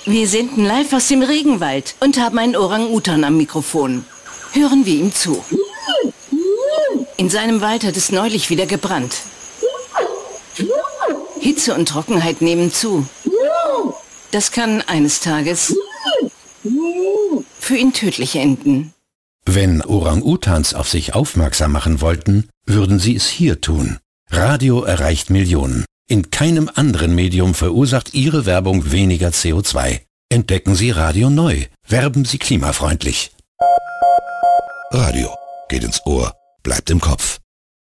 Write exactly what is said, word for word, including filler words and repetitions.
Wir senden live aus dem Regenwald und haben einen Orang-Utan am Mikrofon. Hören wir ihm zu. In seinem Wald hat es neulich wieder gebrannt. Hitze und Trockenheit nehmen zu. Das kann eines Tages für ihn tödlich enden. Wenn Orang-Utans auf sich aufmerksam machen wollten, würden sie es hier tun. Radio erreicht Millionen. In keinem anderen Medium verursacht Ihre Werbung weniger C O zwei. Entdecken Sie Radio neu. Werben Sie klimafreundlich. Radio geht ins Ohr, bleibt im Kopf.